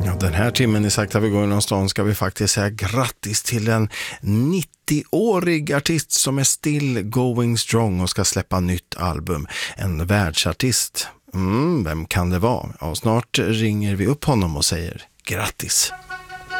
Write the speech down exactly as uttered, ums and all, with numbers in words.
Den här timmen i Sakta vi går någonstans ska vi faktiskt säga grattis till en nittioårig artist som är still going strong och ska släppa nytt album. En världsartist. Mm, vem kan det vara? Ja, snart ringer vi upp honom och säger grattis.